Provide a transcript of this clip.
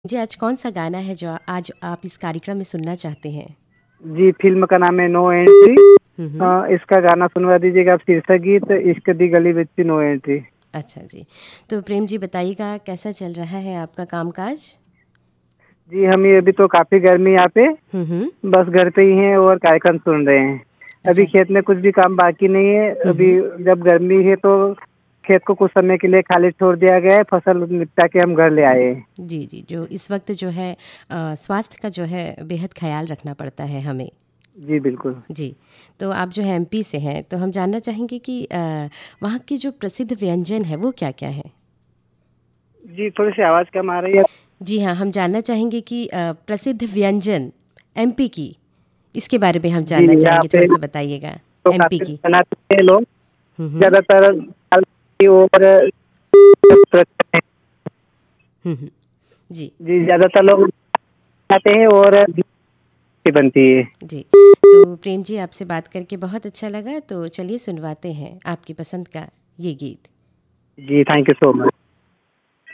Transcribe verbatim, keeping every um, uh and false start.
जी, आज कौन-सा गाना है जो आज आप इस कार्यक्रम में सुनना चाहते हैं? जी, फ़िल्म का नाम है नो एंट्री। हुँ, हुँ। अ, इसका गाना सुनवा दीजिएगा आप, शीर्षक गीत इश्क दी गली विच नो एंट्री। अच्छा जी। तो प्रेम जी बताइएगा कैसा चल रहा है आपका काम-काज? जी, हम ये अभी तो काफ़ी गर्मी यहाँ पे, हुँ, हुँ। बस घर पे ही हैं और कार्यक्रम सुन रहे हैं। अभी अच्छा। खेत में कुछ भी काम बाकी नहीं है, हुँ, अभी हुँ। जब गर्मी है तो खेत को कुछ समय के लिए खाली छोड़ दिया गया है, फसल निपटा के हम घर ले आए हैं। जी, जी, जो इस वक़्त जो है अ, स्वास्थ्य का जो है बेहद ख़्याल रखना पड़ता है हमें। जी, बिल्कुल। जी, तो आप जो है एमपी से हैं, तो हम जानना चाहेंगे कि अ, वहाँ की जो प्रसिद्ध व्यंजन है वो क्या-क्या हैं? जी, थोड़ी-सी आवाज़ कम आ रही है। जी हाँ, हम जानना चाहेंगे कि अ, प्रसिद्ध व्यंजन एमपी की, इसके बारे में हम जी, जानना यहाँ चाहेंगे, पे थोड़ा-सा बताइएगा तो एमपी काफ़ी की। बनाते हैं लोग, हुँ, हुँ। ज़्यादातर दाल की और हुँ, हुँ। जी, जी, ज़्यादातर लोग खाते हैं और घी बनती है। जी। तो प्रेम जी आपसे बात करके बहुत अच्छा लगा, तो चलिए सुनवाते हैं आपकी पसंद का ये गीत। जी, थैंक यू सो मच।